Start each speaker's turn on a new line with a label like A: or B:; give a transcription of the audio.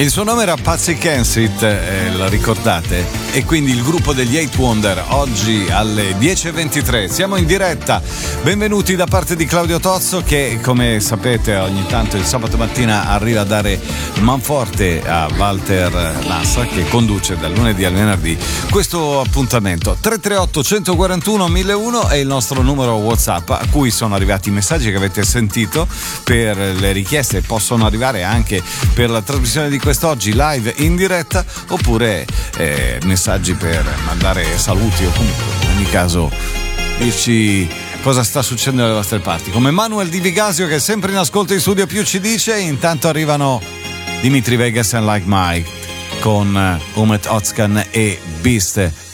A: Il suo nome era Patsy Kensit, lo ricordate? E quindi il gruppo degli Eight Wonder, oggi alle 10.23. Siamo in diretta, benvenuti da parte di Claudio Tozzo che, come sapete, ogni tanto il sabato mattina arriva a dare manforte a Walter Lassa, che conduce dal lunedì al venerdì questo appuntamento. 338 141 1001 è il nostro numero WhatsApp, a cui sono arrivati i messaggi che avete sentito per le richieste, possono arrivare anche per la trasmissione di quest'oggi live in diretta, oppure messaggi per mandare saluti o comunque in ogni caso dirci cosa sta succedendo dalle vostre parti, come Manuel Di Vigasio che è sempre in ascolto in studio più ci dice. Intanto arrivano Dimitri Vegas and Like Mike con Umet Ozcan e Beast.